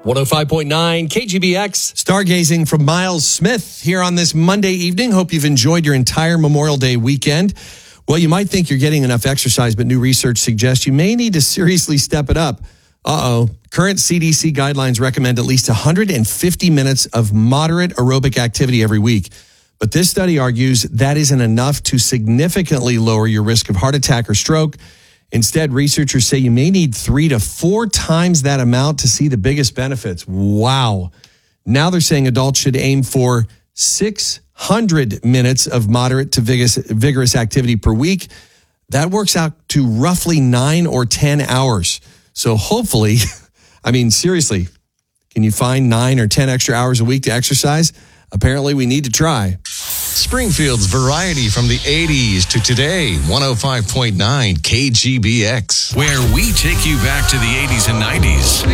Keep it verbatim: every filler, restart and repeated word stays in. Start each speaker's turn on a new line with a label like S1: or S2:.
S1: one oh five point nine K G B X.
S2: Stargazing from Miles Smith here on this Monday evening. Hope you've enjoyed your entire Memorial Day weekend. Well, you might think you're getting enough exercise, but new research suggests you may need to seriously step it up. Uh-oh. Current C D C guidelines recommend at least one hundred fifty minutes of moderate aerobic activity every week. But this study argues that isn't enough to significantly lower your risk of heart attack or stroke. Instead, researchers say you may need three to four times that amount to see the biggest benefits. Wow. Now they're saying adults should aim for six hundred minutes of moderate to vigorous, vigorous activity per week. That works out to roughly nine or ten hours. So hopefully, I mean, seriously, can you find nine or ten extra hours a week to exercise? Apparently, we need to try.
S3: Springfield's variety from the eighties to today, one oh five point nine K G B X.
S4: Where we take you back to the eighties and nineties.